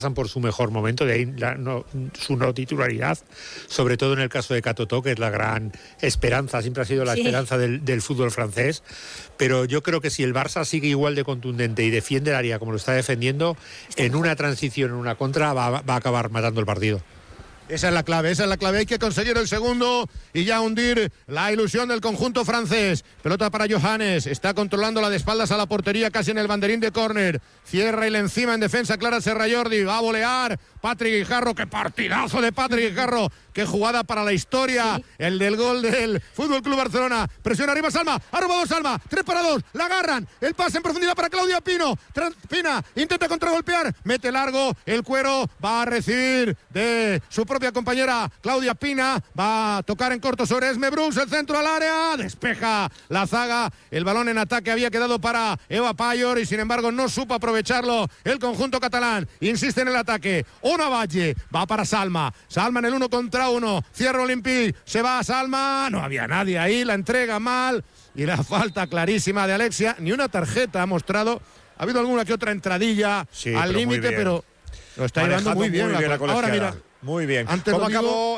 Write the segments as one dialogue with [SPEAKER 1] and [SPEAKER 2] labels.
[SPEAKER 1] por su mejor momento, de ahí su no titularidad, sobre todo en el caso de Catotó, que es la gran esperanza, siempre ha sido la esperanza del fútbol francés, pero yo creo que si el Barça sigue igual de contundente y defiende el área como lo está defendiendo, en una transición, en una contra, va a acabar matando el partido.
[SPEAKER 2] Esa es la clave, hay que conseguir el segundo y ya hundir la ilusión del conjunto francés. Pelota para Johannes, está controlando la de espaldas a la portería, casi en el banderín de córner. Cierra y le encima en defensa Clara Serrallordi, va a volear Patrick Guijarro, qué partidazo de Patrick Guijarro, qué jugada para la historia, el del gol del Fútbol Club Barcelona. Presiona arriba Salma, ha robado Salma, 3 para 2, la agarran, el pase en profundidad para Claudia Pino. Pina intenta contragolpear, mete largo, el Cuero va a recibir de su propia compañera Claudia Pina, va a tocar en corto sobre Esme Brooks, el centro al área, despeja la zaga, el balón en ataque había quedado para Eva Payor y sin embargo no supo aprovecharlo el conjunto catalán. Insiste en el ataque, Ona Valle, va para Salma en el 1 contra 1, cierra Olympique, se va a Salma, no había nadie ahí, la entrega mal y la falta clarísima de Alexia, ni una tarjeta ha mostrado, ha habido alguna que otra entradilla al límite, pero lo está llevando muy bien la
[SPEAKER 3] ahora mira, muy bien. ¿Cómo acabó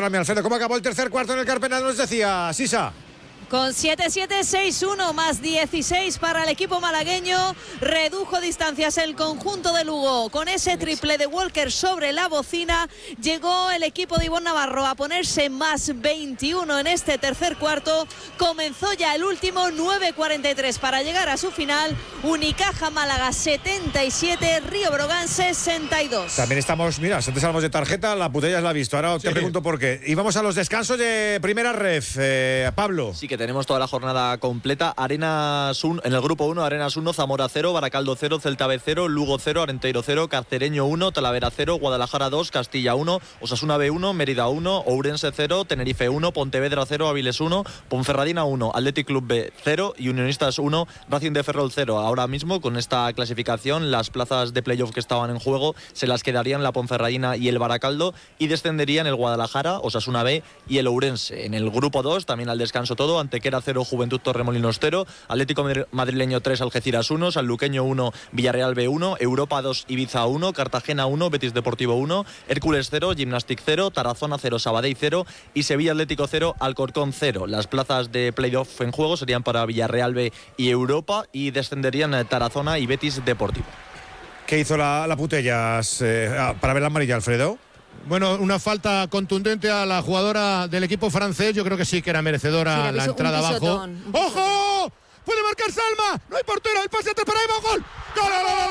[SPEAKER 3] el tercer cuarto en el Carpena? Nos decía Sisa.
[SPEAKER 4] Con 7-7-6-1 más 16 para el equipo malagueño, redujo distancias el conjunto de Lugo. Con ese triple de Walker sobre la bocina, llegó el equipo de Ivonne Navarro a ponerse más 21 en este tercer cuarto. Comenzó ya el último, 9:43 para llegar a su final. Unicaja Málaga 77, Río Brogan 62.
[SPEAKER 3] También estamos, mira, antes hablamos de tarjeta, la Putellas la ha visto. Ahora te pregunto por qué. Y vamos a los descansos de primera ref. Pablo.
[SPEAKER 5] Sí, que tenemos toda la jornada completa. Arenas 1, en el grupo 1, Arenas 1, Zamora 0, Baracaldo 0, Celta B 0, Lugo 0, Arenteiro 0, Carcereño 1, Talavera 0, Guadalajara 2, Castilla 1, Osasuna B 1, Mérida 1, Ourense 0, Tenerife 1, Pontevedra 0, Áviles 1, Ponferradina 1, Athletic Club B 0 y Unionistas 1, Racing de Ferrol 0. Ahora mismo, con esta clasificación, las plazas de playoff que estaban en juego se las quedarían la Ponferradina y el Baracaldo y descenderían el Guadalajara, Osasuna B y el Ourense. En el grupo 2, también al descanso todo, Antequera 0, Juventud Torremolinos 0, Atlético Madrileño 3, Algeciras 1, Sanluqueño 1, Villarreal B 1, Europa 2, Ibiza 1, Cartagena 1, Betis Deportivo 1, Hércules 0, Gimnastic 0, Tarazona 0, Sabadell 0 y Sevilla Atlético 0, Alcorcón 0. Las plazas de playoff en juego serían para Villarreal B y Europa y descenderían Tarazona y Betis Deportivo.
[SPEAKER 3] ¿Qué hizo la Putellas para ver la amarilla, Alfredo?
[SPEAKER 2] Bueno, una falta contundente a la jugadora del equipo francés. Yo creo que sí que era merecedora la entrada abajo. ¡Ojo! ¡Puede marcar Salma! ¡No hay portero! ¡El pase atrás para Eva! ¡Gol! ¡Gol!